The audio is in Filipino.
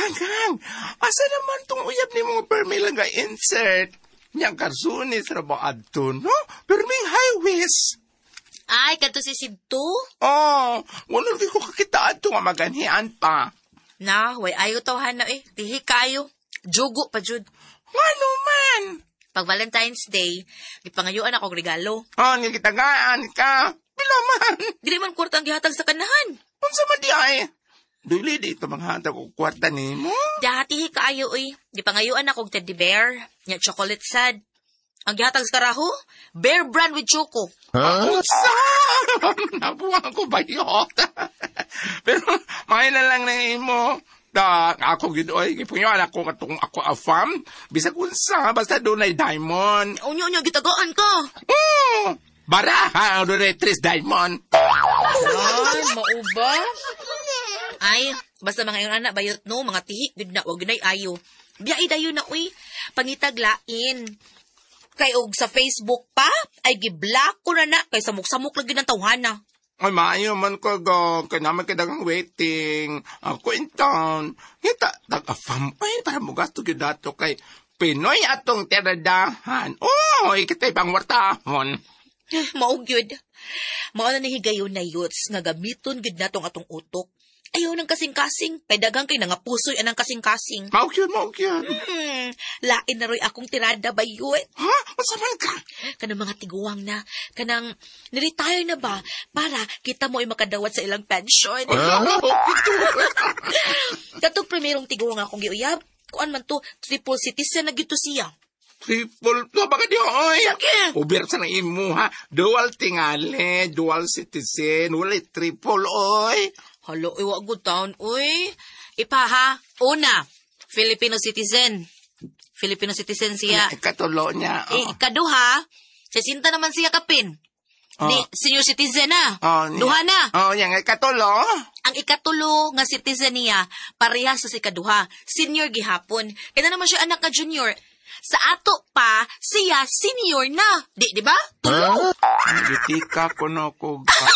Kang, asa naman tong uyab ni mga permila nga insert? Niyang karsunis ra ba adto, no? Perming highways. Ay, kato si Sidto? Oh, wala di ko kakita adto nga maganhian pa. Na, way ayo tawhan na Tihi kayo. Jugo pa jud. Ano man? Pag Valentine's Day, ipangayuan ako regalo. Oh, nagkitagaan ka. Pila man. Dili man kwarta ang gihatag sa kanahan. Unsa man di ay? Dili di ito manghatag og kwarta nimo. Dahatihi kaayo Gipangayuan ako og teddy bear, nya chocolate sad. Ang gihatag sa karaho, Bear Brand with choco. Unsa? Nabuang ko bayot. Pero may na lang na imo. Ako gidoy, gipunyon ako katong ako a farm. Bisag unsa, basta doon ay diamond. Unyo gitagaan ka. Baraha, doon ay 3 diamond. Ay, mauba. Ay, basta mga yung anak, bayot no, mga tihi, good na, wag ginay ayo. Biyay dayo na, pangitaglain. Kay og sa Facebook pa, ay giblock ko na kay samok-samok lagi ng tawhana. Ay, maayo man ko kaya naman kadagang waiting. Ako in town. Kita, nag-afam. Ay, para mo gasto yun dato kay Pinoy atong teradahan. Ikita'y pangwartahon. Maog yun. Mao na nahigayon na youths nga gamiton gid natong atong utok. Ayaw ng kasing-kasing. Pedagang kay nga pusoy anang kasing-kasing. Maog yun. Lain na roy akong tirada ba yun? Ha? Masaman ka? Kanang mga tiguang na. Kanang niretire na ba? Para kita mo ay makadawat sa ilang pension. Katong primerong tiguang akong giuyab. Kuan man to, triple citizen na gito siya. Triple, baka di oy. Sige. Uber sa na imo ha. Dual tingali, dual citizen, walay triple oy. Halo, iwa good town, Ipa ha, una, Filipino citizen. Filipino citizen siya. Ikatulo niya. Ikaduha, sisinta naman siya kapin. Senior citizen na. Duha na. Yang ikatulo. Ang ikatulo nga citizen niya, parehas sa ikaduha. Senior gihapon. Kaya naman siya anak ka junior. Sa ato pa, siya senior na. Di ba? Tulo. Gitika ko no ko.